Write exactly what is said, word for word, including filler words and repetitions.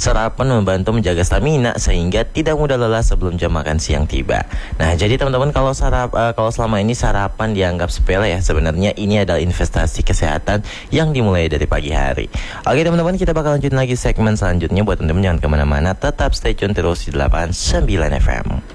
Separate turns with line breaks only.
sarapan membantu menjaga stamina sehingga tidak mudah lelah sebelum jam makan siang tiba. Nah, jadi teman-teman kalau sarap uh, kalau selama ini sarapan dianggap sepele ya, sebenarnya ini adalah investasi kesehatan yang dimulai dari pagi hari. Oke teman-teman, kita bakal lanjut lagi segmen selanjutnya. Buat teman-teman jangan kemana-mana, tetap stay tune terus di delapan puluh sembilan F M.